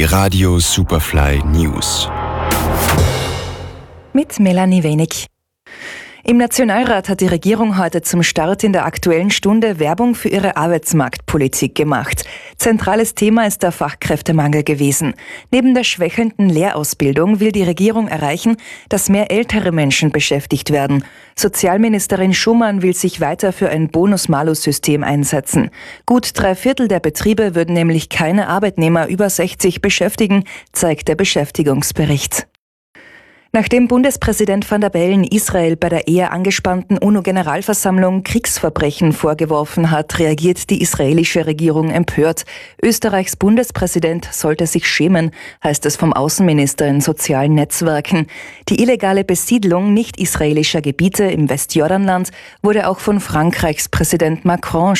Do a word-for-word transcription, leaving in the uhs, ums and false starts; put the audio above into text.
Die Radio Superfly News. Mit Melanie Wenig. Im Nationalrat hat die Regierung heute zum Start in der Aktuellen Stunde Werbung für ihre Arbeitsmarktpolitik gemacht. Zentrales Thema ist der Fachkräftemangel gewesen. Neben der schwächelnden Lehrausbildung will die Regierung erreichen, dass mehr ältere Menschen beschäftigt werden. Sozialministerin Schumann will sich weiter für ein Bonus-Malus-System einsetzen. Gut drei Viertel der Betriebe würden nämlich keine Arbeitnehmer über sechzig beschäftigen, zeigt der Beschäftigungsbericht. Nachdem Bundespräsident Van der Bellen Israel bei der eher angespannten UNO-Generalversammlung Kriegsverbrechen vorgeworfen hat, reagiert die israelische Regierung empört. Österreichs Bundespräsident sollte sich schämen, heißt es vom Außenminister in sozialen Netzwerken. Die illegale Besiedlung nicht-israelischer Gebiete im Westjordanland wurde auch von Frankreichs Präsident Macron